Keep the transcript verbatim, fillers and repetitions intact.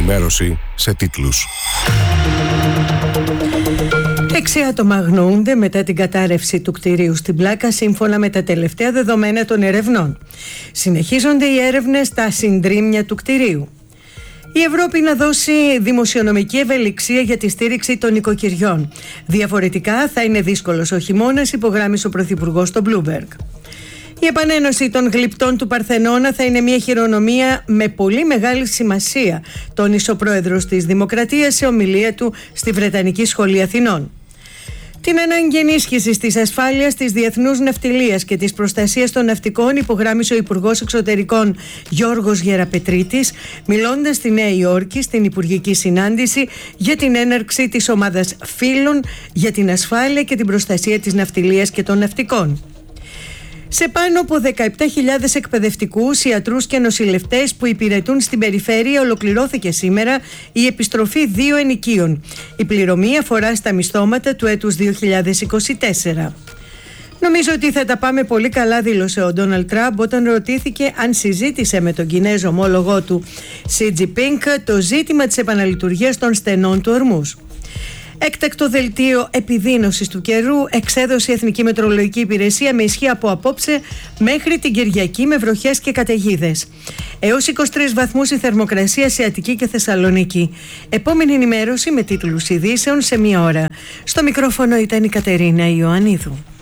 ενημέρωση σε τίτλους. Έξι άτομα αγνοούνται μετά την κατάρρευση του κτηρίου στην Πλάκα, σύμφωνα με τα τελευταία δεδομένα των ερευνών. Συνεχίζονται οι έρευνες στα συντρίμμια του κτηρίου. Η Ευρώπη να δώσει δημοσιονομική ευελιξία για τη στήριξη των νοικοκυριών. Διαφορετικά θα είναι δύσκολος ο χειμώνας, υπογράμμισε ο Πρωθυπουργός στο Bloomberg. Η επανένωση των γλυπτών του Παρθενώνα θα είναι μια χειρονομία με πολύ μεγάλη σημασία, τόνισε ο πρόεδρος της Δημοκρατίας σε ομιλία του στη Βρετανική Σχολή Αθηνών. Την ανάγκη ενίσχυσης της ασφάλειας, της διεθνούς ναυτιλίας και της προστασίας των ναυτικών υπογράμμισε ο Υπουργός Εξωτερικών Γιώργος Γεραπετρίτης, μιλώντας στη Νέα Υόρκη στην Υπουργική Συνάντηση για την έναρξη της ομάδας φίλων για την ασφάλεια και την προστασία της ναυτιλίας και των ναυτικών. Σε πάνω από δεκαεπτά χιλιάδες εκπαιδευτικούς, ιατρούς και νοσηλευτές που υπηρετούν στην περιφέρεια ολοκληρώθηκε σήμερα η επιστροφή δύο ενοικίων. Η πληρωμή αφορά στα μισθώματα του έτους δύο χιλιάδες είκοσι τέσσερα. Νομίζω ότι θα τα πάμε πολύ καλά, δήλωσε ο Ντόναλντ Τραμπ όταν ρωτήθηκε αν συζήτησε με τον Κινέζο ομόλογό του Σι Τζινπίνγκ το ζήτημα της επαναλειτουργίας των στενών του ορμούς. Έκτακτο δελτίο επιδείνωσης του καιρού εξέδωσε η Εθνική Μετεωρολογική Υπηρεσία με ισχύ από απόψε μέχρι την Κυριακή με βροχές και καταιγίδες. Έως είκοσι τρεις βαθμούς η θερμοκρασία σε Αττική και Θεσσαλονίκη. Επόμενη ενημέρωση με τίτλους ειδήσεων σε μία ώρα. Στο μικρόφωνο ήταν η Κατερίνα Ιωαννίδου.